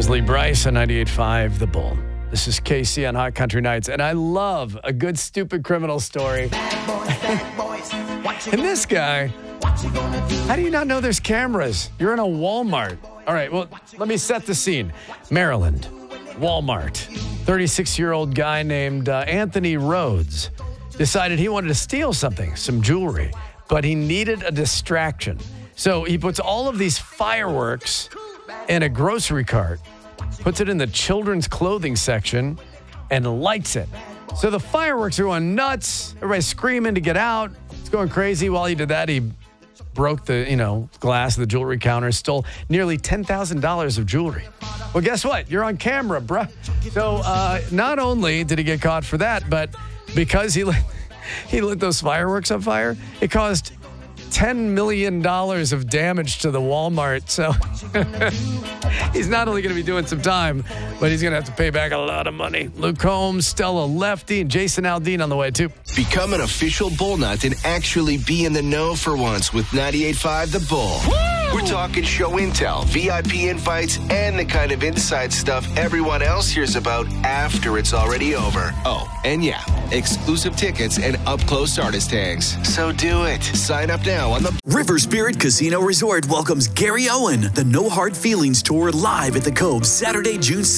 There's Lee Bryce on 98.5 The Bull. This is KC on Hot Country Nights, and I love a good stupid criminal story. And this guy, how do you not know there's cameras? You're in a Walmart. All right, well, let me set the scene. Maryland, Walmart. 36-year-old guy named Anthony Rhodes decided he wanted to steal something, some jewelry, but he needed a distraction. So he puts all of these fireworks in a grocery cart, puts it in the children's clothing section, and lights it. So the fireworks are going nuts. Everybody's screaming to get out. It's going crazy. While he did that, he broke the, glass of the jewelry counter, stole nearly $10,000 of jewelry. Well, guess what? You're on camera, bruh. So not only did he get caught for that, but because he lit those fireworks on fire, it caused $10 million of damage to the Walmart. So he's not only going to be doing some time, but he's going to have to pay back a lot of money. Luke Combs, Stella Lefty, and Jason Aldean on the way, too. Become an official Bull Nut and actually be in the know for once with 98.5 The Bull. Woo! We're talking show intel, VIP invites, and the kind of inside stuff everyone else hears about after it's already over. Oh, and yeah, exclusive tickets and up-close artist tags. So do it. Sign up now on the River Spirit Casino Resort welcomes Gary Owen, the No Hard Feelings Tour, live at the Cove Saturday, June 6th.